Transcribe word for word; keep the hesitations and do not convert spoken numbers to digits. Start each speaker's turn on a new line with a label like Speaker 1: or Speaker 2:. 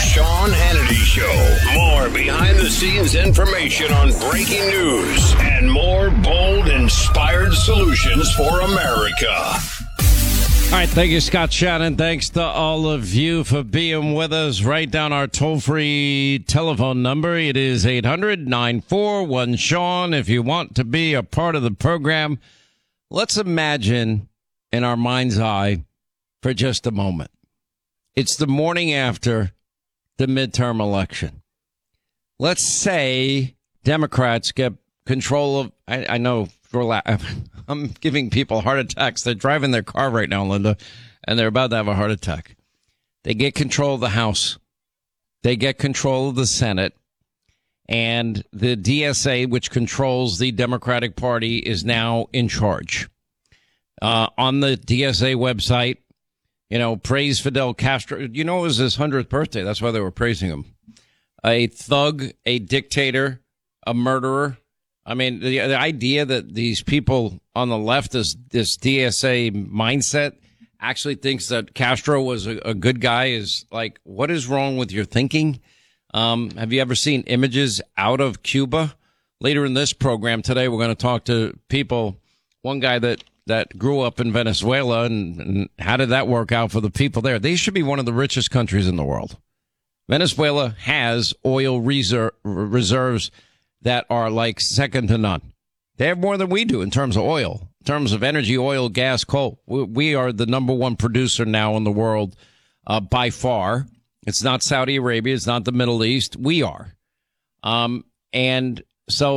Speaker 1: Sean Hannity Show. More behind-the-scenes information on breaking news and more bold, inspired solutions for America.
Speaker 2: All right, thank you, Scott Shannon. Thanks to all of you for being with us. Write down our toll-free telephone number. It is eight hundred, nine four one, Sean. If you want to be a part of the program, let's imagine in our mind's eye for just a moment. It's the morning after the midterm election. Let's say Democrats get control of, I, I know, for I'm giving people heart attacks. They're driving their car right now, Linda, and they're about to have a heart attack. They get control of the House. They get control of the Senate. And the D S A, which controls the Democratic Party, is now in charge. Uh, on the D S A website, you know, praise Fidel Castro. You know, it was his hundredth birthday. That's why they were praising him. A thug, a dictator, a murderer. I mean, the, the idea that these people on the left, this, this D S A mindset, actually thinks that Castro was a, a good guy is like, what is wrong with your thinking? Um, have you ever seen images out of Cuba? Later in this program today, we're going to talk to people. One guy that, that grew up in Venezuela, and, and how did that work out for the people there? They should be one of the richest countries in the world. Venezuela has oil reser- reserves that are like second to none. They have more than we do in terms of oil, in terms of energy, oil, gas, coal. We, we are the number one producer now in the world uh, by far. It's not Saudi Arabia. It's not the Middle East. We are. Um, and so